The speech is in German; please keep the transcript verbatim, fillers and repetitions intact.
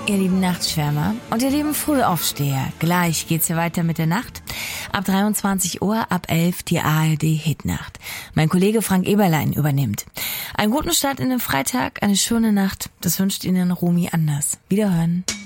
Ihr lieben Nachtschwärmer und ihr lieben Frühaufsteher. Gleich geht's hier weiter mit der Nacht. Ab dreiundzwanzig Uhr, ab elf die A R D-Hitnacht. Mein Kollege Frank Eberlein übernimmt. Einen guten Start in den Freitag, eine schöne Nacht. Das wünscht Ihnen Romy Anders. Wiederhören.